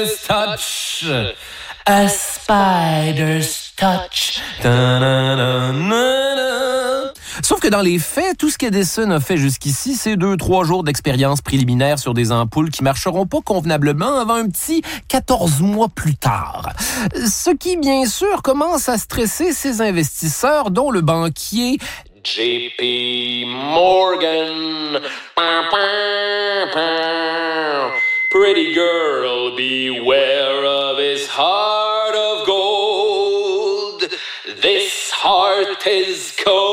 spider's touch. A spider's touch. Sauf que dans les faits, tout ce qu'Edison a fait jusqu'ici, c'est 2-3 jours d'expérience préliminaire sur des ampoules qui marcheront pas convenablement avant un petit 14 mois plus tard. Ce qui, bien sûr, commence à stresser ses investisseurs, dont le banquier JP Morgan. Pretty girl, beware of his heart of gold. This heart is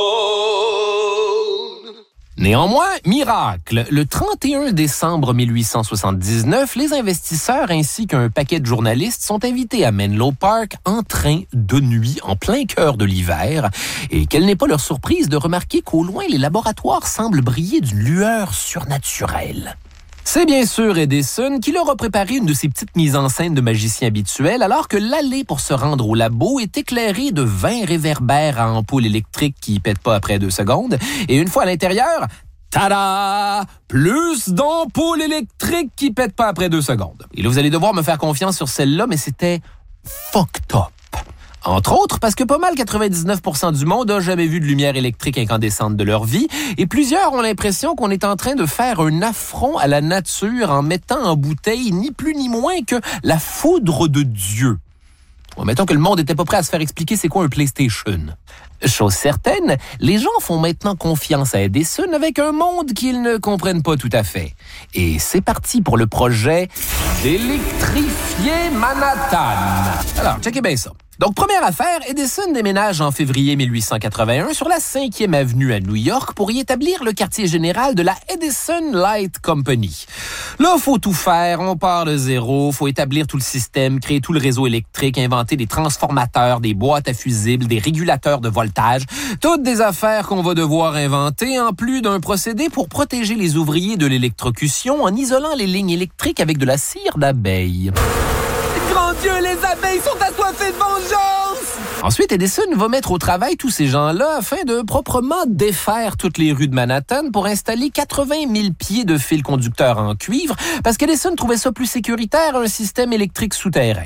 cold. Néanmoins, miracle, le 31 décembre 1879, les investisseurs ainsi qu'un paquet de journalistes sont invités à Menlo Park en train de nuit en plein cœur de l'hiver et quelle n'est pas leur surprise de remarquer qu'au loin, les laboratoires semblent briller d'une lueur surnaturelle. C'est bien sûr Edison qui leur a préparé une de ses petites mises en scène de magicien habituel alors que l'allée pour se rendre au labo est éclairée de 20 réverbères à ampoules électriques qui pètent pas après 2 secondes. Et une fois à l'intérieur, tada! Plus d'ampoules électriques qui pètent pas après 2 secondes. Et là, vous allez devoir me faire confiance sur celle-là, mais c'était fucked up. Entre autres, parce que pas mal 99% du monde a jamais vu de lumière électrique incandescente de leur vie, et plusieurs ont l'impression qu'on est en train de faire un affront à la nature en mettant en bouteille ni plus ni moins que la foudre de Dieu. Bon, mettons que le monde était pas prêt à se faire expliquer c'est quoi un PlayStation. Chose certaine, les gens font maintenant confiance à Edison avec un monde qu'ils ne comprennent pas tout à fait. Et c'est parti pour le projet d'électrifier Manhattan. Alors, checkez bien ça. Donc, première affaire, Edison déménage en février 1881 sur la 5e avenue à New York pour y établir le quartier général de la Edison Light Company. Là, faut tout faire, on part de zéro, faut établir tout le système, créer tout le réseau électrique, inventer des transformateurs, des boîtes à fusibles, des régulateurs de voltage, toutes des affaires qu'on va devoir inventer, en plus d'un procédé pour protéger les ouvriers de l'électrocution en isolant les lignes électriques avec de la cire d'abeille. Grand Dieu, les abeilles sont assoiffées de vengeance! Ensuite, Edison va mettre au travail tous ces gens-là afin de proprement défaire toutes les rues de Manhattan pour installer 80 000 pieds de fils conducteurs en cuivre parce qu'Edison trouvait ça plus sécuritaire, un système électrique souterrain.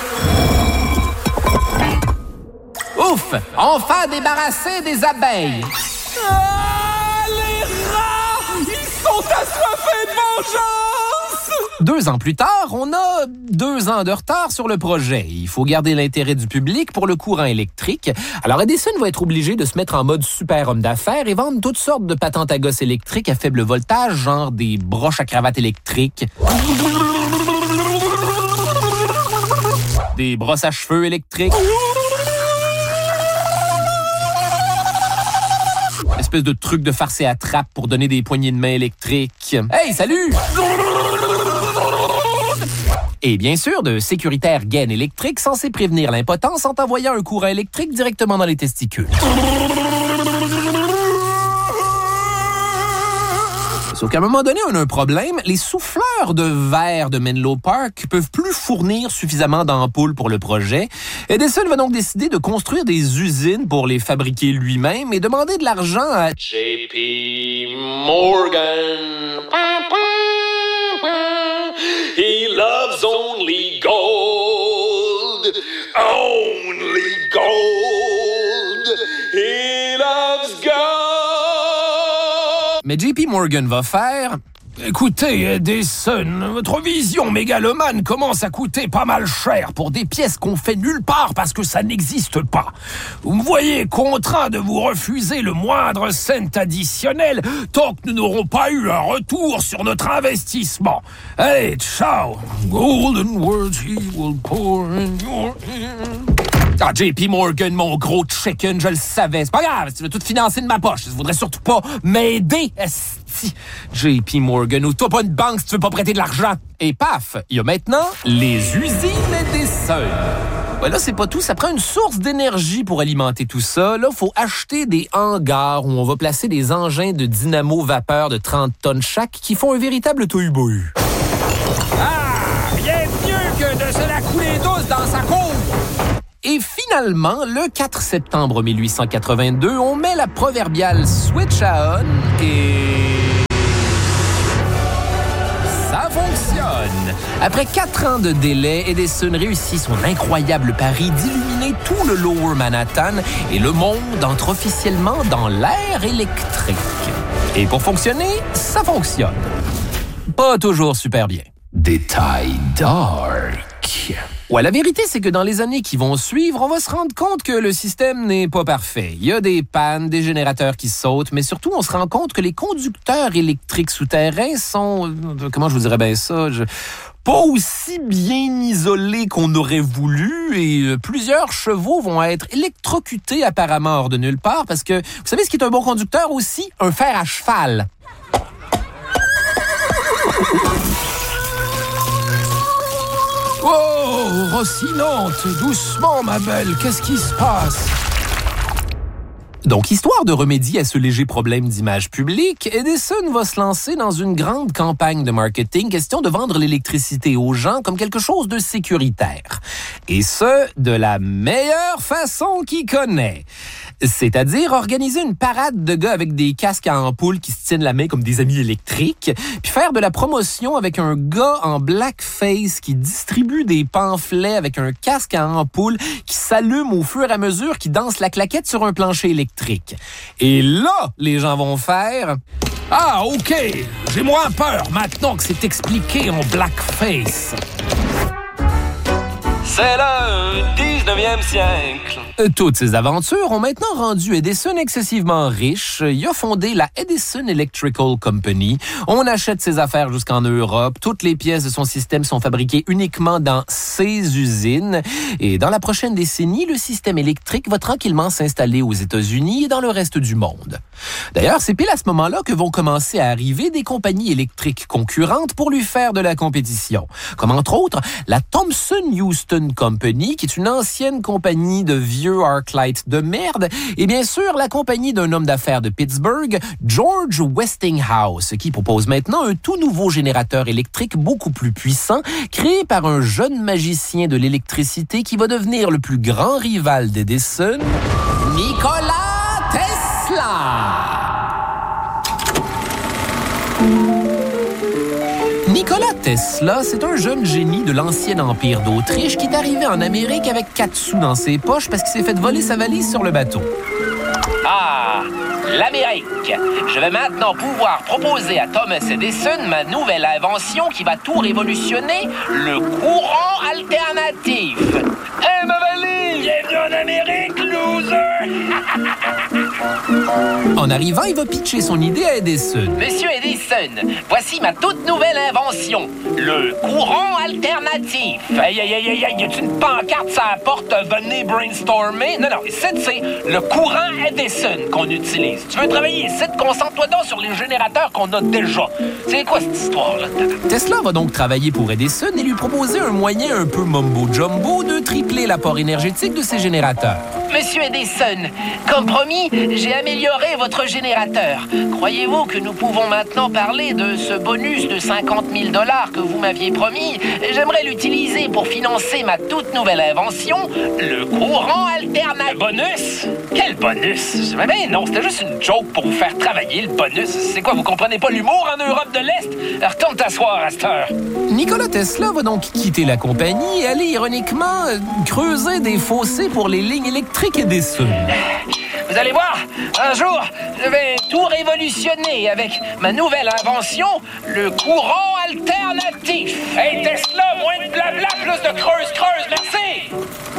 Ouf! Enfin débarrassé des abeilles! Ah, les rats! Ils sont assoiffés de vengeance! 2 ans plus tard, on a 2 ans de retard sur le projet. Il faut garder l'intérêt du public pour le courant électrique. Alors Edison va être obligé de se mettre en mode super homme d'affaires et vendre toutes sortes de patentes à gosse électriques à faible voltage, genre des broches à cravate électriques, des brosses à cheveux électriques, espèce de truc de farce et attrape pour donner des poignées de main électriques. Hey, salut! Et bien sûr, de sécuritaires gaines électriques censés prévenir l'impotence en envoyant un courant électrique directement dans les testicules. Sauf qu'à un moment donné, on a un problème. Les souffleurs de verre de Menlo Park peuvent plus fournir suffisamment d'ampoules pour le projet. Edison va donc décider de construire des usines pour les fabriquer lui-même et demander de l'argent à JP Morgan. He loves only gold. Only gold. He loves gold. Mais JP Morgan va faire... Écoutez, Edison, votre vision mégalomane commence à coûter pas mal cher pour des pièces qu'on fait nulle part parce que ça n'existe pas. Vous me voyez contraint de vous refuser le moindre cent additionnel tant que nous n'aurons pas eu un retour sur notre investissement. Allez, ciao! Golden words he will pour in your ear. Ah, JP Morgan, mon gros chicken, je le savais. C'est pas grave, tu veux tout financer de ma poche. Je voudrais surtout pas m'aider, esti. JP Morgan, ou toi pas une banque si tu veux pas prêter de l'argent. Et paf, il y a maintenant les usines Edison. Ouais, là, c'est pas tout. Ça prend une source d'énergie pour alimenter tout ça. Là, faut acheter des hangars où on va placer des engins de dynamo vapeur de 30 tonnes chaque qui font un véritable tohu-bohu. Ah, rien de mieux que de se la couler douce dans sa cour. Et finalement, le 4 septembre 1882, on met la proverbiale switch à on et... ça fonctionne! Après 4 ans de délai, Edison réussit son incroyable pari d'illuminer tout le Lower Manhattan et le monde entre officiellement dans l'ère électrique. Et pour fonctionner, ça fonctionne. Pas toujours super bien. Détail dark. Ouais, la vérité, c'est que dans les années qui vont suivre, on va se rendre compte que le système n'est pas parfait. Il y a des pannes, des générateurs qui sautent, mais surtout, on se rend compte que les conducteurs électriques souterrains sont... Comment je vous dirais bien ça? Pas aussi bien isolés qu'on aurait voulu et plusieurs chevaux vont être électrocutés apparemment hors de nulle part parce que, vous savez ce qui est un bon conducteur aussi? Un fer à cheval. Oh, Rocinante, doucement, ma belle, qu'est-ce qui se passe? Donc, histoire de remédier à ce léger problème d'image publique, Edison va se lancer dans une grande campagne de marketing, question de vendre l'électricité aux gens comme quelque chose de sécuritaire. Et ce, de la meilleure façon qu'il connaît. C'est-à-dire organiser une parade de gars avec des casques à ampoules qui se tiennent la main comme des amis électriques, puis faire de la promotion avec un gars en blackface qui distribue des pamphlets avec un casque à ampoules qui s'allume au fur et à mesure qu'il danse la claquette sur un plancher électrique. Et là, les gens vont faire... Ah, OK, j'ai moins peur maintenant que c'est expliqué en blackface. C'est le 19e siècle. Toutes ces aventures ont maintenant rendu Edison excessivement riche. Il a fondé la Edison Electrical Company. On achète ses affaires jusqu'en Europe. Toutes les pièces de son système sont fabriquées uniquement dans ses usines. Et dans la prochaine décennie, le système électrique va tranquillement s'installer aux États-Unis et dans le reste du monde. D'ailleurs, c'est pile à ce moment-là que vont commencer à arriver des compagnies électriques concurrentes pour lui faire de la compétition. Comme entre autres, la Thomson Houston Company, qui est une ancienne compagnie de vieux Arclight de merde, et bien sûr la compagnie d'un homme d'affaires de Pittsburgh, George Westinghouse, qui propose maintenant un tout nouveau générateur électrique beaucoup plus puissant, créé par un jeune magicien de l'électricité qui va devenir le plus grand rival d'Edison, Nikola Tesla. Nikola Tesla, c'est un jeune génie de l'ancien empire d'Autriche qui est arrivé en Amérique avec 4 sous dans ses poches parce qu'il s'est fait voler sa valise sur le bateau. Ah, l'Amérique. Je vais maintenant pouvoir proposer à Thomas Edison ma nouvelle invention qui va tout révolutionner, le courant alternatif. Hé, ma valise! Bienvenue en Amérique, loser! En arrivant, il va pitcher son idée à Edison. Monsieur Edison, voici ma toute nouvelle invention, le courant alternatif. Aïe, aïe, aïe, aïe, y a une pancarte sur la porte, venez brainstormer? Non, c'est le courant Edison qu'on utilise. Tu veux travailler ici? Concentre-toi donc sur les générateurs qu'on a déjà. C'est quoi cette histoire-là? Tesla va donc travailler pour Edison et lui proposer un moyen un peu mumbo-jumbo de tripler l'apport énergétique de ses générateurs. Monsieur Edison, comme promis, j'ai amélioré votre générateur. Croyez-vous que nous pouvons maintenant parler de ce bonus de 50 000 $ que vous m'aviez promis? J'aimerais l'utiliser pour financer ma toute nouvelle invention, le courant alternatif. Le bonus? Quel bonus? Ben non, c'était juste une joke pour vous faire travailler, le bonus. C'est quoi, vous comprenez pas l'humour en Europe de l'Est? Retourne t'asseoir à cette heure. Nikola Tesla va donc quitter la compagnie et aller ironiquement creuser des fossés pour les lignes électriques Edison. Vous allez voir, un jour, je vais tout révolutionner avec ma nouvelle invention, le courant alternatif. Hey Tesla, moins de blabla, plus de creuse, merci!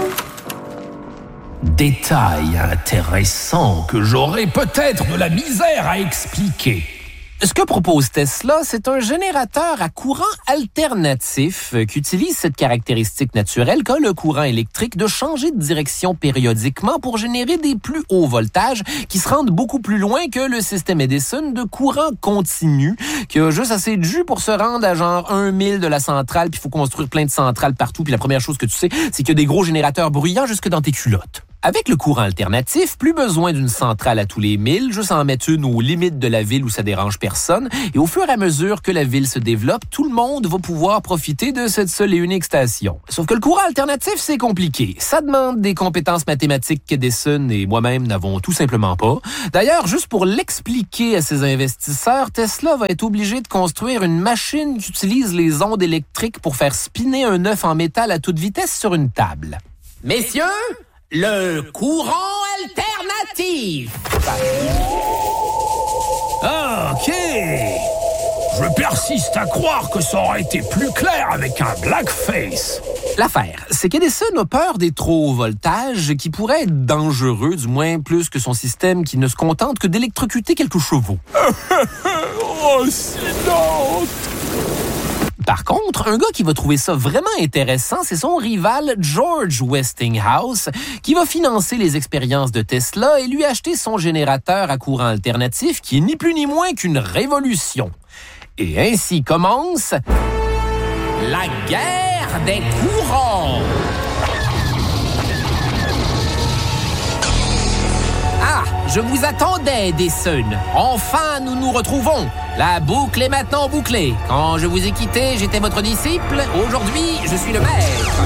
Détail intéressant que j'aurais peut-être de la misère à expliquer. Ce que propose Tesla, c'est un générateur à courant alternatif qui utilise cette caractéristique naturelle qu'a le courant électrique de changer de direction périodiquement pour générer des plus hauts voltages qui se rendent beaucoup plus loin que le système Edison de courant continu qui a juste assez de jus pour se rendre à genre 1 000 de la centrale puis il faut construire plein de centrales partout puis la première chose que tu sais, c'est qu'il y a des gros générateurs bruyants jusque dans tes culottes. Avec le courant alternatif, plus besoin d'une centrale à tous les 1000, juste en mettre une aux limites de la ville où ça dérange personne. Et au fur et à mesure que la ville se développe, tout le monde va pouvoir profiter de cette seule et unique station. Sauf que le courant alternatif, c'est compliqué. Ça demande des compétences mathématiques qu'Edison et moi-même n'avons tout simplement pas. D'ailleurs, juste pour l'expliquer à ses investisseurs, Tesla va être obligé de construire une machine qui utilise les ondes électriques pour faire spinner un œuf en métal à toute vitesse sur une table. Messieurs, le courant alternatif. Ah, OK. Je persiste à croire que ça aurait été plus clair avec un blackface. L'affaire, c'est qu'Edison a peur des trop hauts voltages qui pourraient être dangereux, du moins plus que son système qui ne se contente que d'électrocuter quelques chevaux. Oh, sinon... Par contre, un gars qui va trouver ça vraiment intéressant, c'est son rival George Westinghouse, qui va financer les expériences de Tesla et lui acheter son générateur à courant alternatif, qui est ni plus ni moins qu'une révolution. Et ainsi commence la guerre des courants. Ah, je vous attendais, Edison. Enfin, nous nous retrouvons. La boucle est maintenant bouclée. Quand je vous ai quitté, j'étais votre disciple. Aujourd'hui, je suis le maître.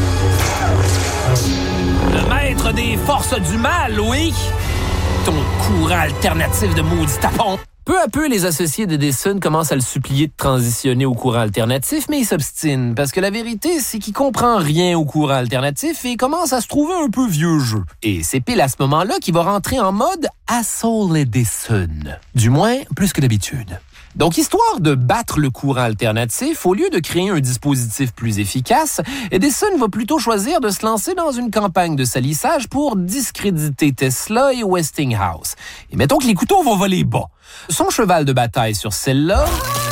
Le maître des forces du mal, oui. Ton courant alternatif de maudit tapon. Peu à peu, les associés d'Edison commencent à le supplier de transitionner au courant alternatif, mais il s'obstine, parce que la vérité, c'est qu'il comprend rien au courant alternatif et commence à se trouver un peu vieux jeu. Et c'est pile à ce moment-là qu'il va rentrer en mode Asshole Edison. Du moins, plus que d'habitude. Donc, histoire de battre le courant alternatif, au lieu de créer un dispositif plus efficace, Edison va plutôt choisir de se lancer dans une campagne de salissage pour discréditer Tesla et Westinghouse. Et mettons que les couteaux vont voler bas. Son cheval de bataille sur celle-là,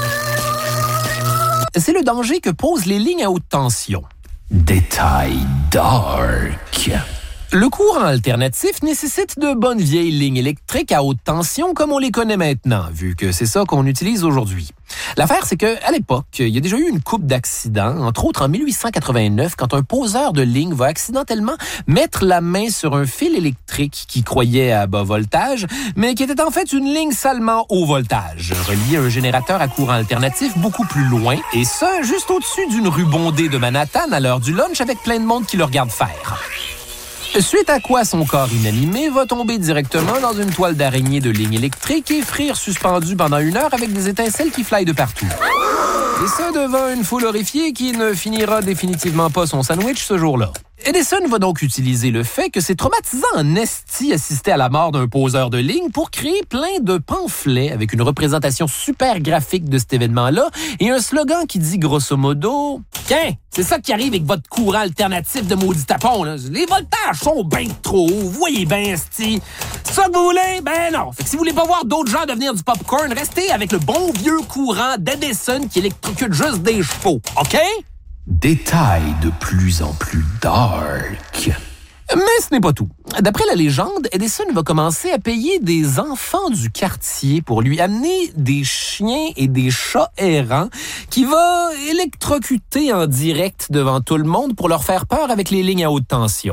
c'est le danger que posent les lignes à haute tension. Détail dark. Le courant alternatif nécessite de bonnes vieilles lignes électriques à haute tension comme on les connaît maintenant, vu que c'est ça qu'on utilise aujourd'hui. L'affaire, c'est qu'à l'époque, il y a déjà eu une couple d'accidents, entre autres en 1889, quand un poseur de ligne va accidentellement mettre la main sur un fil électrique qu'il croyait à bas voltage, mais qui était en fait une ligne salement haut voltage, reliée à un générateur à courant alternatif beaucoup plus loin, et ça, juste au-dessus d'une rue bondée de Manhattan à l'heure du lunch avec plein de monde qui le regarde faire. Suite à quoi son corps inanimé va tomber directement dans une toile d'araignée de ligne électrique et frire suspendu pendant 1 heure avec des étincelles qui flyent de partout. Et ça devant une foule horrifiée qui ne finira définitivement pas son sandwich ce jour-là. Edison va donc utiliser le fait que c'est traumatisant en esti assister à la mort d'un poseur de ligne pour créer plein de pamphlets avec une représentation super graphique de cet événement-là et un slogan qui dit grosso modo « Tiens, c'est ça qui arrive avec votre courant alternatif de maudit tapon, là. Les voltages sont bien trop hauts, vous voyez bien, esti. C'est ça que vous voulez? Ben non. Fait que si vous voulez pas voir d'autres gens devenir du popcorn, restez avec le bon vieux courant d'Edison qui électrocute juste des chevaux, OK? » Détail de plus en plus dark. Mais ce n'est pas tout. D'après la légende, Edison va commencer à payer des enfants du quartier pour lui amener des chiens et des chats errants qu'il va électrocuter en direct devant tout le monde pour leur faire peur avec les lignes à haute tension.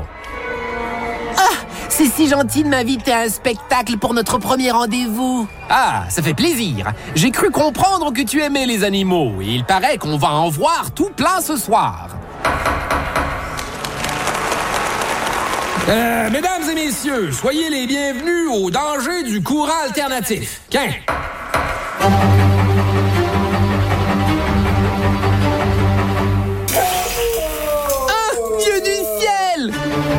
C'est si gentil de m'inviter à un spectacle pour notre premier rendez-vous. Ah, ça fait plaisir. J'ai cru comprendre que tu aimais les animaux et il paraît qu'on va en voir tout plein ce soir. Mesdames et messieurs, soyez les bienvenus au danger du courant alternatif. Qu'un. Ah, Dieu du ciel!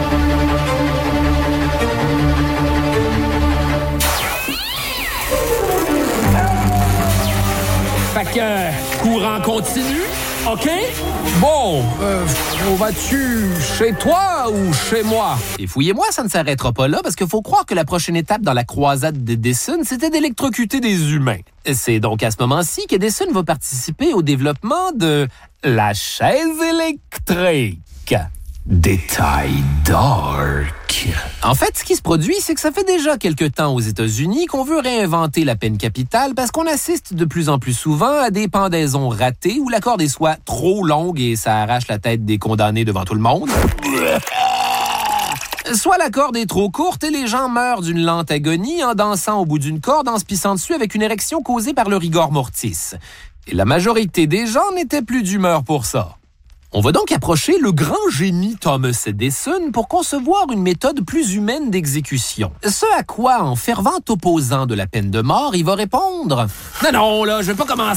Fait que, courant continu, OK? Bon, on va-tu chez toi ou chez moi? Et fouillez-moi, ça ne s'arrêtera pas là parce qu'il faut croire que la prochaine étape dans la croisade d'Edison, c'était d'électrocuter des humains. C'est donc à ce moment-ci qu'Edison va participer au développement de la chaise électrique. Détail dark. En fait, ce qui se produit, c'est que ça fait déjà quelque temps aux États-Unis qu'on veut réinventer la peine capitale parce qu'on assiste de plus en plus souvent à des pendaisons ratées où la corde est soit trop longue et ça arrache la tête des condamnés devant tout le monde. Soit la corde est trop courte et les gens meurent d'une lente agonie en dansant au bout d'une corde en se pissant dessus avec une érection causée par le rigor mortis. Et la majorité des gens n'étaient plus d'humeur pour ça. On va donc approcher le grand génie Thomas Edison pour concevoir une méthode plus humaine d'exécution. Ce à quoi, en fervent opposant de la peine de mort, il va répondre « Non, là, je vais pas commencer